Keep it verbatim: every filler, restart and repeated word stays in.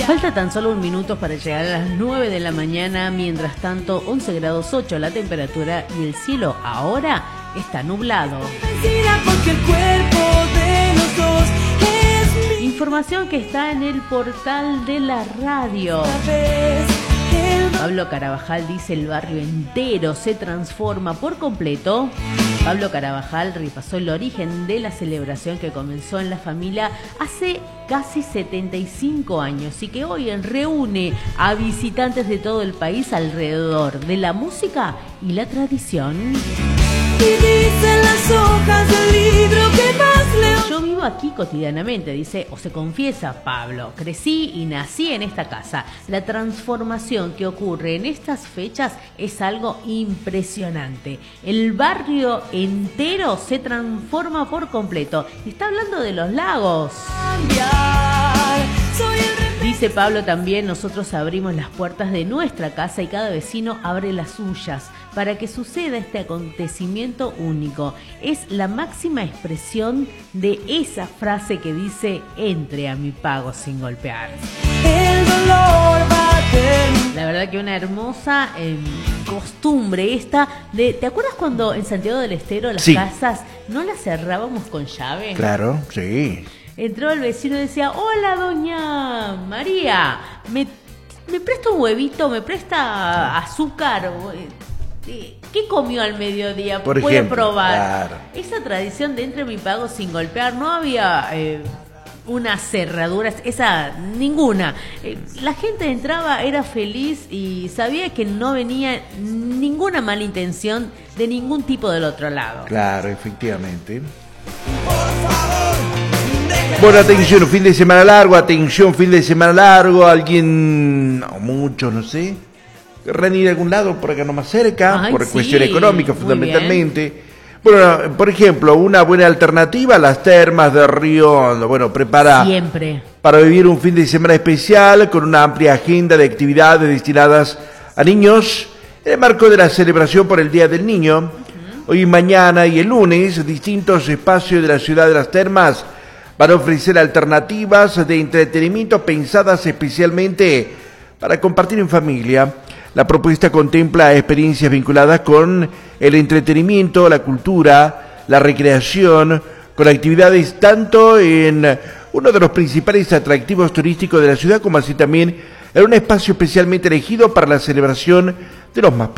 Falta tan solo un minuto para llegar a las nueve de la mañana. Mientras tanto, once grados ocho la temperatura y el cielo ahora está nublado. Porque el cuerpo de los dos es mi... Información que está en el portal de la radio. Pablo Carabajal dice: el barrio entero se transforma por completo. Pablo Carabajal repasó el origen de la celebración que comenzó en la familia hace casi setenta y cinco años y que hoy reúne a visitantes de todo el país alrededor de la música y la tradición. Y dicen las hojas del libro que más leo. Yo vivo aquí cotidianamente, dice, o se confiesa Pablo. Crecí y nací en esta casa. La transformación que ocurre en estas fechas es algo impresionante. El barrio entero se transforma por completo. Está hablando de Los Lagos. Soy el Dice Pablo también: nosotros abrimos las puertas de nuestra casa y cada vecino abre las suyas para que suceda este acontecimiento único. Es la máxima expresión de esa frase que dice: entre a mi pago sin golpear. El dolor va a terminar. La verdad que una hermosa eh, costumbre esta de... ¿Te acuerdas cuando en Santiago del Estero las Sí. casas no las cerrábamos con llave? Claro, sí. Entró el vecino y decía: hola, doña María, ¿me, me presta un huevito? ¿Me presta azúcar? ¿Qué comió al mediodía? Por ¿Puede ejemplo, probar? claro. Esa tradición de entre mi pago sin golpear, no había eh, unas cerraduras, esa, ninguna. Eh, la gente entraba, era feliz y sabía que no venía ninguna mala intención de ningún tipo del otro lado. Claro, efectivamente. Bueno, atención, fin de semana largo, atención, fin de semana largo, alguien, o muchos, no sé, querrán ir a algún lado por acá nomás cerca, Ay, por sí, cuestión económica muy fundamentalmente. Bueno, por ejemplo, una buena alternativa, las termas de Río Hondo. Bueno, prepara Siempre. para vivir un fin de semana especial con una amplia agenda de actividades destinadas a niños en el marco de la celebración por el Día del Niño. Uh-huh. Hoy, mañana y el lunes, distintos espacios de la ciudad de las termas van a ofrecer alternativas de entretenimiento pensadas especialmente para compartir en familia. La propuesta contempla experiencias vinculadas con el entretenimiento, la cultura, la recreación, con actividades tanto en uno de los principales atractivos turísticos de la ciudad como así también en un espacio especialmente elegido para la celebración de los más pequeños.